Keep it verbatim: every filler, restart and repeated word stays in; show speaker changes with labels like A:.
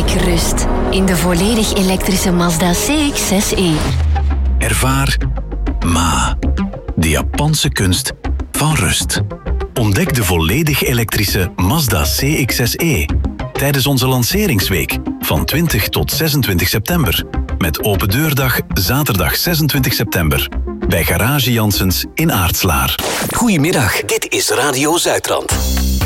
A: rust in de volledig elektrische Mazda C X zes e.
B: Ervaar Ma, de Japanse kunst van rust. Ontdek de volledig elektrische Mazda C X zes e tijdens onze lanceringsweek van twintig tot zesentwintig september. Met open deurdag zaterdag zesentwintig september bij Garage Janssens in Aartslaar.
C: Goedemiddag, dit is Radio Zuidrand.